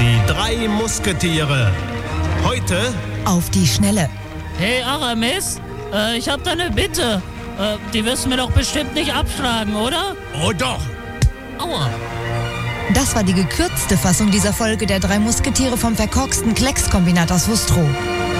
Die drei Musketiere. Heute auf die Schnelle. Hey Aramis, ich hab da eine Bitte. Die wirst du mir doch bestimmt nicht abschlagen, oder? Oh doch. Aua. Das war die gekürzte Fassung dieser Folge der drei Musketiere vom verkorksten Kleckskombinat aus Wustrow.